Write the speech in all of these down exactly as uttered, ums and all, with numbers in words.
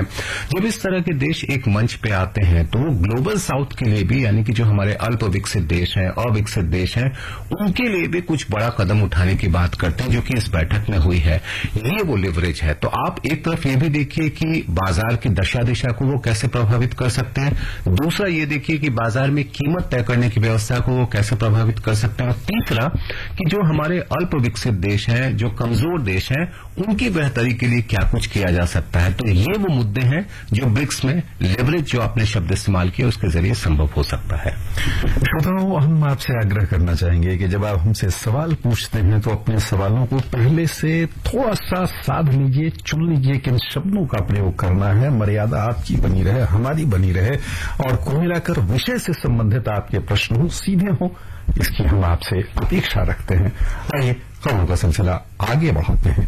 जब इस तरह के देश एक मंच पे आते हैं तो वो ग्लोबल साउथ के लिए भी, यानी कि जो हमारे अल्प विकसित देश हैं, अविकसित देश हैं, उनके लिए भी कुछ बड़ा कदम उठाने की बात करते हैं, जो कि इस बैठक में हुई है। ये वो लिवरेज है। तो आप एक तरफ ये भी देखिए कि बाजार की दशा दिशा को वो कैसे प्रभावित कर सकते हैं, दूसरा ये देखिए कि बाजार में कीमत तय करने की व्यवस्था को वो कैसे प्रभावित कर सकते हैं, और तीसरा कि जो हमारे अल्प विकसित देश हैं, जो कमजोर देश हैं, उनकी बेहतरी के लिए क्या कुछ किया जा सकता है। तो ये वो मुद्दे हैं जो ब्रिक्स में लेवरेज, जो आपने शब्द इस्तेमाल किया, उसके जरिए संभव हो सकता है। श्रोताओं, हम आपसे आग्रह करना चाहेंगे कि जब आप हमसे सवाल पूछते हैं तो अपने सवालों को पहले से थोड़ा सा साध लीजिए, चुन लीजिए किन शब्दों का प्रयोग करना है। मर्यादा आपकी बनी रहे, हमारी बनी रहे, और कुल मिलाकर विषय से संबंधित आपके प्रश्न हो, सीधे हो, इसकी हम आपसे अपेक्षा रखते हैं। आइए खबरों का सिलसिला आगे बढ़ाते हैं।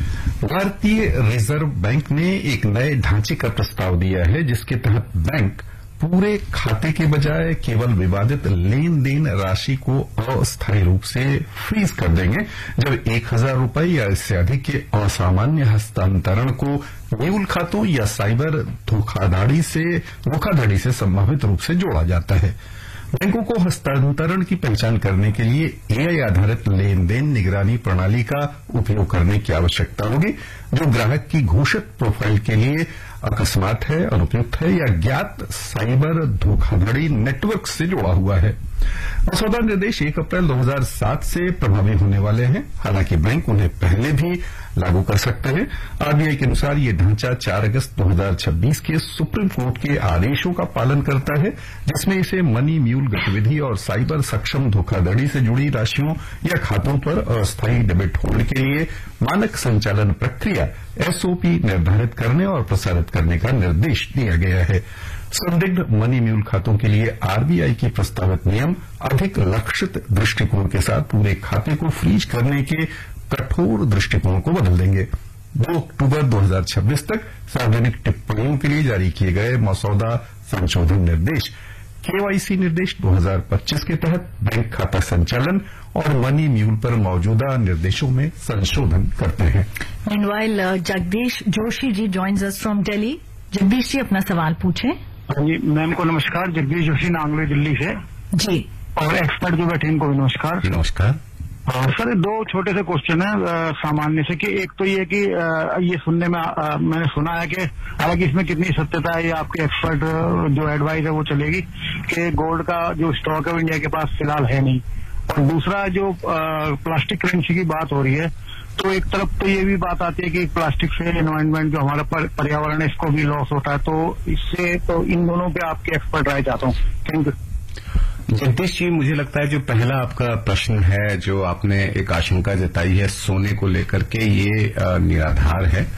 भारतीय रिजर्व बैंक ने एक नए ढांचे का प्रस्ताव दिया है, जिसके तहत बैंक पूरे खाते के बजाय केवल विवादित लेन देन राशि को अस्थायी रूप से फ्रीज कर देंगे जब एक हजार रुपये या इससे अधिक के असामान्य हस्तांतरण को म्यूल खातों या साइबर धोखाधड़ी से धोखाधड़ी से संभावित रूप से जोड़ा जाता है। बैंकों को हस्तांतरण की पहचान करने के लिए एआई आधारित लेन देन निगरानी प्रणाली का उपयोग करने की आवश्यकता होगी, जो ग्राहक की घोषित प्रोफाइल के लिए अकस्मात है, अनुपयुक्त है या ज्ञात साइबर धोखाधड़ी नेटवर्क से जुड़ा हुआ है। मसौदा निर्देश एक अप्रैल दो हजार सात से प्रभावी होने वाले हैं। हालांकि बैंक उन्हें पहले भी लागू कर सकते हैं। आरबीआई के अनुसार ये ढांचा चार अगस्त दो हजार छब्बीस के सुप्रीम कोर्ट के आदेशों का पालन करता है, जिसमें इसे मनी म्यूल गतिविधि और साइबर सक्षम धोखाधड़ी से जुड़ी राशियों या खातों पर अस्थायी डेबिट होल्ड के लिए मानक संचालन प्रक्रिया एसओपी निर्धारित करने और प्रसारित करने का निर्देश दिया गया है। संदिग्ध मनी म्यूल खातों के लिए आरबीआई के प्रस्तावित नियम अधिक लक्षित दृष्टिकोण के साथ पूरे खाते को फ्रीज करने के कठोर दृष्टिकोण को बदल देंगे। दो अक्टूबर दो हजार छब्बीस तक सार्वजनिक टिप्पणियों के लिए जारी किए गए मसौदा संशोधन निर्देश केवाईसी निर्देश दो हजार पच्चीस के तहत बैंक खाता संचालन और मनी म्यूल पर मौजूदा निर्देशों में संशोधन करते हैं। Meanwhile, uh, Jagdish Joshi ji joins us from Delhi. Jagdish ji, अपना सवाल पूछें। जी मैम को नमस्कार। जगदीश जोशी, नांगलोई, दिल्ली से। जी। और एक्सपर्ट जो बैठे इनको भी नमस्कार। नमस्कार। सर, दो छोटे से क्वेश्चन है सामान्य से कि एक तो ये कि आ, ये सुनने में आ, मैंने सुना है कि हालांकि इसमें कितनी सत्यता है ये आपके एक्सपर्ट जो एडवाइस है वो चलेगी कि गोल्ड का जो स्टॉक है वो इंडिया के पास फिलहाल है नहीं। और दूसरा जो आ, प्लास्टिक करेंसी की बात हो रही है, तो एक तरफ तो ये भी बात आती है कि प्लास्टिक से एनवायरमेंट जो हमारा पर्यावरण है इसको भी लॉस होता है। तो इससे तो इन दोनों पे आपके एक्सपर्ट राय चाहता हूँ। Thank you. जगदीश जी, मुझे लगता है जो पहला आपका प्रश्न है, जो आपने एक आशंका जताई है सोने को लेकर के, ये निराधार है।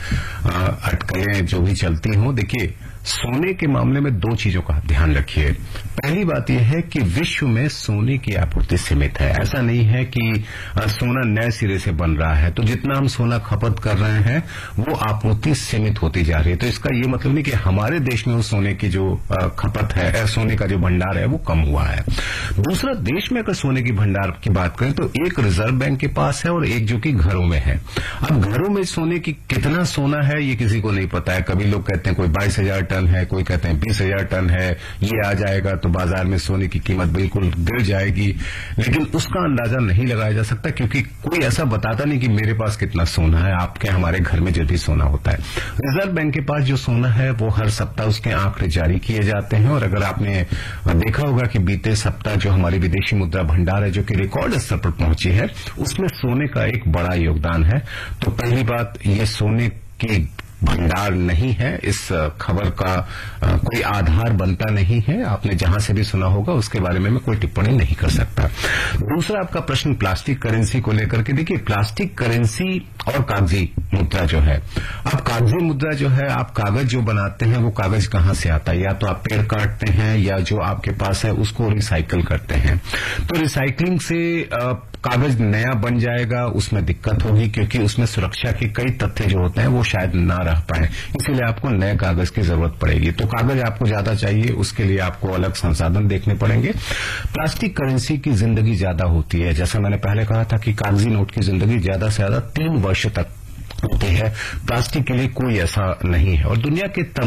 अटकलें जो भी चलती हों, देखिए सोने के मामले में दो चीजों का ध्यान रखिए। पहली बात यह है कि विश्व में सोने की आपूर्ति सीमित है। ऐसा नहीं है कि सोना नए सिरे से बन रहा है, तो जितना हम सोना खपत कर रहे हैं वो आपूर्ति सीमित होती जा रही है। तो इसका ये मतलब नहीं कि हमारे देश में उस सोने की जो खपत है, सोने का जो भंडार है वो कम हुआ है। दूसरा, देश में अगर सोने की भंडार की बात करें तो एक रिजर्व बैंक के पास है और एक जो कि घरों में है। अब घरों में सोने की कितना सोना है ये किसी को नहीं पता है। कभी लोग कहते हैं कोई बाईस हजार टन है, कोई कहते हैं बीस हजार टन है, ये आ जाएगा तो बाजार में सोने की कीमत बिल्कुल गिर जाएगी। लेकिन उसका अंदाजा नहीं लगाया जा सकता, क्योंकि कोई ऐसा बताता नहीं कि मेरे पास कितना सोना है। आपके हमारे घर में जो भी सोना होता है, रिजर्व बैंक के पास जो सोना है वो हर सप्ताह उसके आंकड़े जारी किए जाते हैं। और अगर आपने देखा होगा कि बीते सप्ताह जो हमारी विदेशी मुद्रा भंडार है, जो कि रिकॉर्ड स्तर पर पहुंची है, उसमें सोने का एक बड़ा योगदान है। तो पहली बात, ये सोने की भंडार नहीं है, इस खबर का कोई आधार बनता नहीं है। आपने जहां से भी सुना होगा उसके बारे में मैं कोई टिप्पणी नहीं कर सकता। दूसरा आपका प्रश्न प्लास्टिक करेंसी को लेकर के, देखिए प्लास्टिक करेंसी और कागजी मुद्रा जो है, अब कागजी मुद्रा जो है, आप कागज जो बनाते हैं वो कागज कहां से आता है? या तो आप पेड़ काटते हैं या जो आपके पास है उसको रिसाइकल करते हैं। तो रिसाइकलिंग से कागज नया बन जाएगा, उसमें दिक्कत होगी, क्योंकि उसमें सुरक्षा के कई तथ्य जो होते हैं वो शायद ना रह पाए, इसीलिए आपको नए कागज की जरूरत पड़ेगी। तो कागज आपको ज्यादा चाहिए, उसके लिए आपको अलग संसाधन देखने पड़ेंगे। प्लास्टिक करेंसी की जिंदगी ज्यादा होती है, जैसा मैंने पहले कहा था कि कागजी नोट की जिंदगी ज्यादा से ज्यादा तीन वर्ष तक होती है। प्लास्टिक के लिए कोई ऐसा नहीं है। और दुनिया के